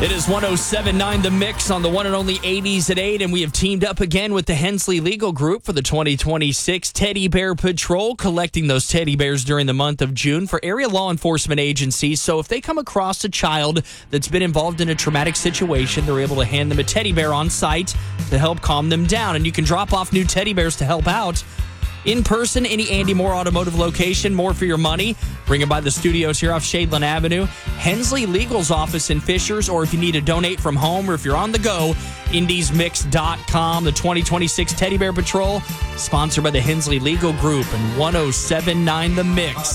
It is 107.9 The Mix on the one and only 80s at 8, and we have teamed up again with the Hensley Legal Group for the 2026 Teddy Bear Patrol, collecting those teddy bears during the month of June for area law enforcement agencies. So if they come across a child that's been involved in a traumatic situation, they're able to hand them a teddy bear on site to help calm them down. And you can drop off new teddy bears to help out in person, any Andy Moore Automotive location, more for your money. Bring it by the studios here off Shadeland Avenue. Hensley Legal's office in Fishers, or if you need to donate from home or if you're on the go, indiesmix.com. The 2026 Teddy Bear Patrol, sponsored by the Hensley Legal Group and 107.9 The Mix.